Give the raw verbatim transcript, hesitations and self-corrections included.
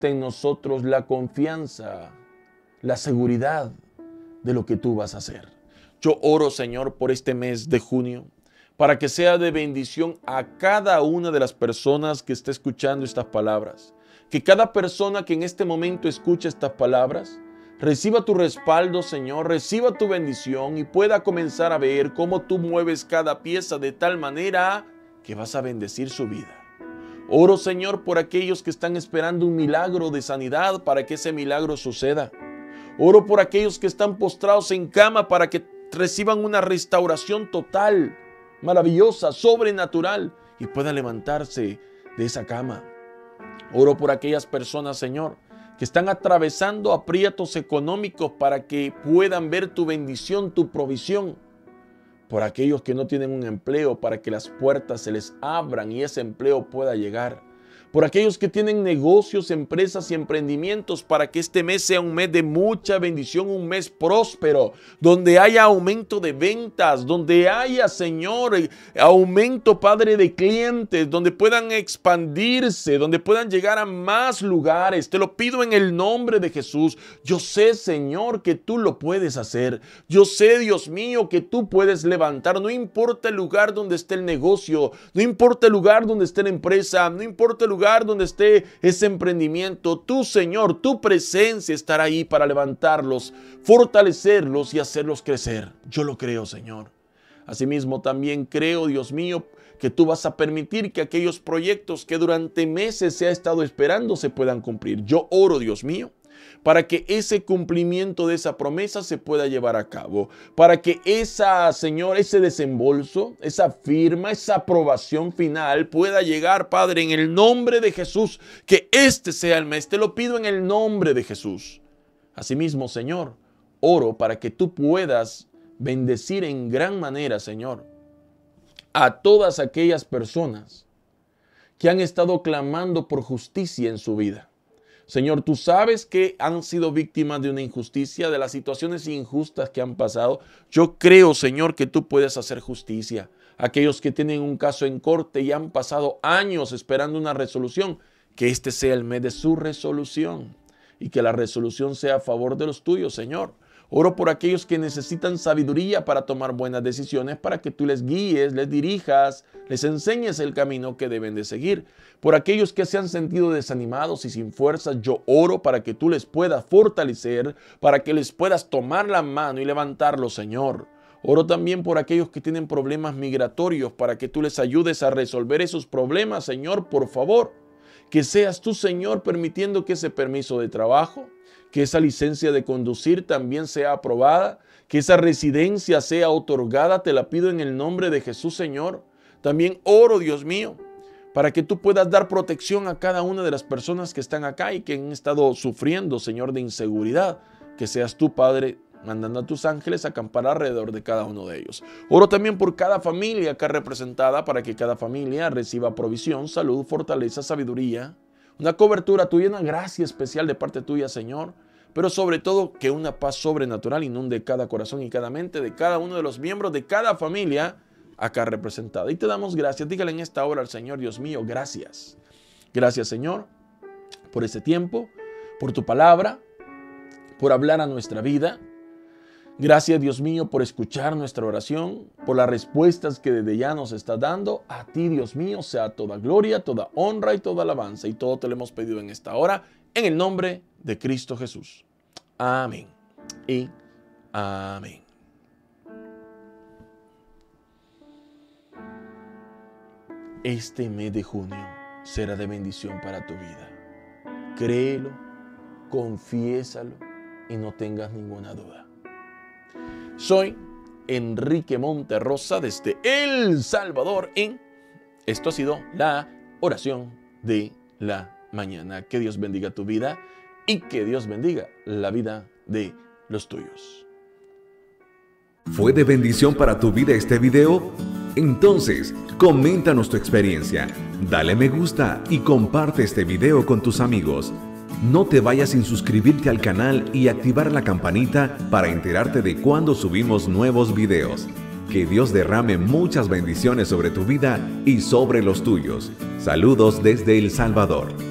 en nosotros la confianza, la seguridad de lo que tú vas a hacer. Yo oro, Señor, por este mes de junio, para que sea de bendición a cada una de las personas que esté escuchando estas palabras. Que cada persona que en este momento escuche estas palabras, reciba tu respaldo, Señor, reciba tu bendición y pueda comenzar a ver cómo tú mueves cada pieza de tal manera que vas a bendecir su vida. Oro, Señor, por aquellos que están esperando un milagro de sanidad para que ese milagro suceda. Oro por aquellos que están postrados en cama para que reciban una restauración total, maravillosa, sobrenatural y puedan levantarse de esa cama. Oro por aquellas personas, Señor, que están atravesando aprietos económicos para que puedan ver tu bendición, tu provisión. Por aquellos que no tienen un empleo, para que las puertas se les abran y ese empleo pueda llegar. Por aquellos que tienen negocios, empresas y emprendimientos, para que este mes sea un mes de mucha bendición, un mes próspero, donde haya aumento de ventas, donde haya, Señor, aumento, Padre, de clientes, donde puedan expandirse, donde puedan llegar a más lugares. Te lo pido en el nombre de Jesús. Yo sé, Señor, que tú lo puedes hacer. Yo sé, Dios mío, que tú puedes levantar. No importa el lugar donde esté el negocio, no importa el lugar donde esté la empresa, no importa el lugar donde esté ese emprendimiento, tú, Señor, tu presencia estará ahí para levantarlos, fortalecerlos y hacerlos crecer. Yo lo creo, Señor. Asimismo, también creo, Dios mío, que tú vas a permitir que aquellos proyectos que durante meses se ha estado esperando se puedan cumplir. Yo oro, Dios mío, para que ese cumplimiento de esa promesa se pueda llevar a cabo, para que esa, Señor, ese desembolso, esa firma, esa aprobación final pueda llegar, Padre, en el nombre de Jesús, que este sea el mes. Te lo pido en el nombre de Jesús. Asimismo, Señor, oro para que tú puedas bendecir en gran manera, Señor, a todas aquellas personas que han estado clamando por justicia en su vida. Señor, tú sabes que han sido víctimas de una injusticia, de las situaciones injustas que han pasado. Yo creo, Señor, que tú puedes hacer justicia. Aquellos que tienen un caso en corte y han pasado años esperando una resolución, que este sea el mes de su resolución y que la resolución sea a favor de los tuyos, Señor. Oro por aquellos que necesitan sabiduría para tomar buenas decisiones, para que tú les guíes, les dirijas, les enseñes el camino que deben de seguir. Por aquellos que se han sentido desanimados y sin fuerzas, yo oro para que tú les puedas fortalecer, para que les puedas tomar la mano y levantarlos, Señor. Oro también por aquellos que tienen problemas migratorios, para que tú les ayudes a resolver esos problemas, Señor, por favor. Que seas tú, Señor, permitiendo que ese permiso de trabajo, que esa licencia de conducir también sea aprobada, que esa residencia sea otorgada. Te la pido en el nombre de Jesús, Señor. También oro, Dios mío, para que tú puedas dar protección a cada una de las personas que están acá y que han estado sufriendo, Señor, de inseguridad. Que seas tú, Padre, mandando a tus ángeles a acampar alrededor de cada uno de ellos. Oro también por cada familia acá representada, para que cada familia reciba provisión, salud, fortaleza, sabiduría, una cobertura tuya, una gracia especial de parte tuya, Señor. Pero sobre todo que una paz sobrenatural inunde cada corazón y cada mente de cada uno de los miembros de cada familia acá representada. Y te damos gracias. Dígale en esta hora al Señor, Dios mío, gracias. Gracias, Señor, por este tiempo, por tu palabra, por hablar a nuestra vida. Gracias, Dios mío, por escuchar nuestra oración, por las respuestas que desde ya nos estás dando. A ti, Dios mío, sea toda gloria, toda honra y toda alabanza. Y todo te lo hemos pedido en esta hora, en el nombre de Cristo Jesús. Amén y amén. Este mes de junio será de bendición para tu vida. Créelo, confiésalo y no tengas ninguna duda. Soy Enrique Monterrosa desde El Salvador y esto ha sido la oración de la mañana. Que Dios bendiga tu vida y que Dios bendiga la vida de los tuyos. ¿Fue de bendición para tu vida este video? Entonces, coméntanos tu experiencia, dale me gusta y comparte este video con tus amigos. No te vayas sin suscribirte al canal y activar la campanita para enterarte de cuando subimos nuevos videos. Que Dios derrame muchas bendiciones sobre tu vida y sobre los tuyos. Saludos desde El Salvador.